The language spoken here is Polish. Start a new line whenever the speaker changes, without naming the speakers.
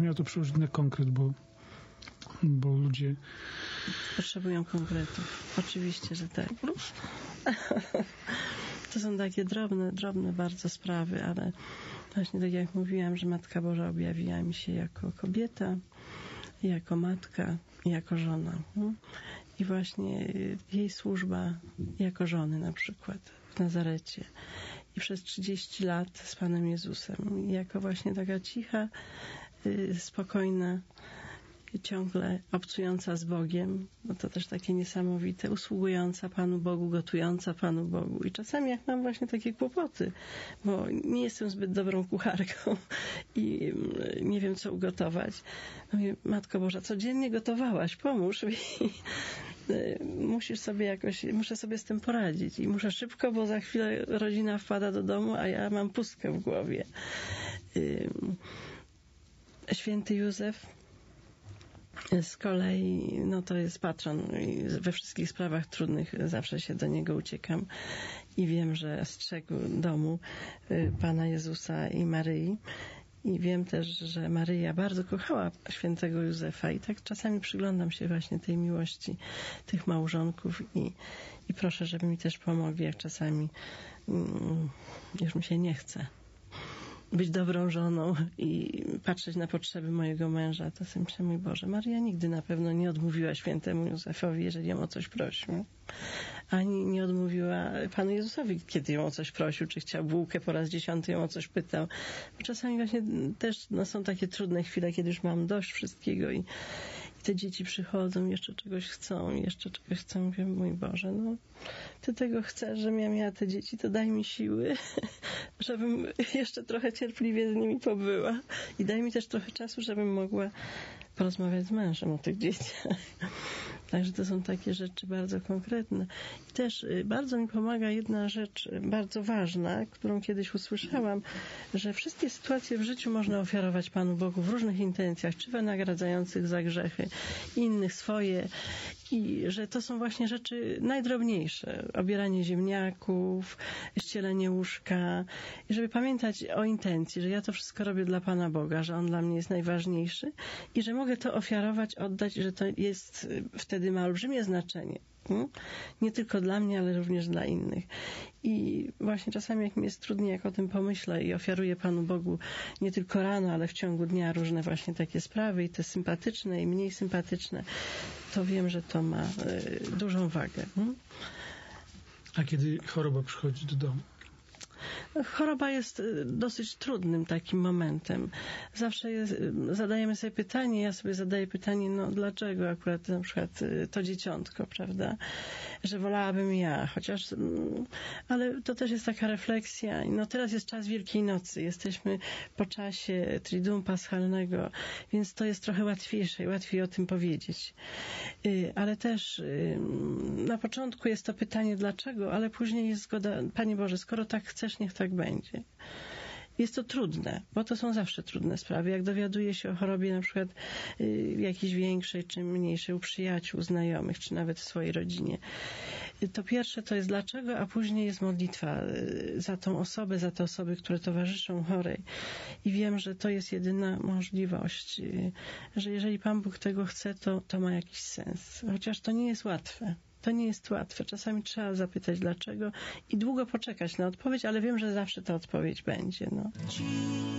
miał to przełożyć na konkret, bo ludzie
potrzebują konkretów. Oczywiście, że tak. To są takie drobne bardzo sprawy, ale właśnie tak jak mówiłam, że Matka Boża objawiła mi się jako kobieta, jako matka, jako żona. I właśnie jej służba jako żony na przykład w Nazarecie. I przez 30 lat z Panem Jezusem. Jako właśnie taka cicha, spokojna, ciągle obcująca z Bogiem, bo to też takie niesamowite, usługująca Panu Bogu, gotująca Panu Bogu. I czasami jak mam właśnie takie kłopoty, bo nie jestem zbyt dobrą kucharką i nie wiem, co ugotować. Mówię, Matko Boża, codziennie gotowałaś, pomóż mi. Muszę sobie z tym poradzić i muszę szybko, bo za chwilę rodzina wpada do domu, a ja mam pustkę w głowie. Święty Józef z kolei, no to jest patron i we wszystkich sprawach trudnych zawsze się do niego uciekam i wiem, że strzegł domu Pana Jezusa i Maryi. I wiem też, że Maryja bardzo kochała świętego Józefa i tak czasami przyglądam się właśnie tej miłości tych małżonków i proszę, żeby mi też pomogli, jak czasami już mi się nie chce być dobrą żoną i patrzeć na potrzeby mojego męża, to sobie myślę, mój Boże, Maryja nigdy na pewno nie odmówiła świętemu Józefowi, jeżeli ją o coś prosił. Ani nie odmówiła Panu Jezusowi, kiedy ją o coś prosił, czy chciał bułkę, po raz 10 ją o coś pytał. Bo czasami właśnie też są takie trudne chwile, kiedy już mam dość wszystkiego i te dzieci przychodzą, jeszcze czegoś chcą, Mówię, mój Boże, no Ty tego chcesz, żebym ja miała te dzieci, to daj mi siły, żebym jeszcze trochę cierpliwie z nimi pobyła i daj mi też trochę czasu, żebym mogła porozmawiać z mężem o tych dzieciach. Także to są takie rzeczy bardzo konkretne. I też bardzo mi pomaga jedna rzecz bardzo ważna, którą kiedyś usłyszałam, że wszystkie sytuacje w życiu można ofiarować Panu Bogu w różnych intencjach, czy wynagradzających za grzechy, innych swoje, i że to są właśnie rzeczy najdrobniejsze. Obieranie ziemniaków, ścielenie łóżka. I żeby pamiętać o intencji, że ja to wszystko robię dla Pana Boga, że On dla mnie jest najważniejszy i że mogę to ofiarować, oddać, że to jest, wtedy ma olbrzymie znaczenie. Nie tylko dla mnie, ale również dla innych. I właśnie czasami jak mi jest trudniej, jak o tym pomyślę i ofiaruję Panu Bogu nie tylko rano, ale w ciągu dnia różne właśnie takie sprawy i te sympatyczne i mniej sympatyczne, to wiem, że to ma dużą wagę.
A kiedy choroba przychodzi do domu?
Choroba jest dosyć trudnym takim momentem. Zawsze zadajemy sobie pytanie, ja sobie zadaję pytanie, no dlaczego akurat na przykład to dzieciątko, prawda? Że wolałabym ja, chociaż, ale to też jest taka refleksja. No teraz jest czas Wielkiej Nocy, jesteśmy po czasie Triduum Paschalnego, więc to jest trochę łatwiejsze i łatwiej o tym powiedzieć. Ale też na początku jest to pytanie dlaczego, ale później jest zgoda, Panie Boże, skoro tak chcesz, niech tak będzie. Jest to trudne, bo to są zawsze trudne sprawy. Jak dowiaduję się o chorobie na przykład jakiejś większej czy mniejszej u przyjaciół, znajomych, czy nawet w swojej rodzinie, to pierwsze to jest dlaczego, a później jest modlitwa za tą osobę, za te osoby, które towarzyszą chorej. I wiem, że to jest jedyna możliwość, że jeżeli Pan Bóg tego chce, to ma jakiś sens. Chociaż to nie jest łatwe. To nie jest łatwe. Czasami trzeba zapytać dlaczego i długo poczekać na odpowiedź, ale wiem, że zawsze ta odpowiedź będzie. No.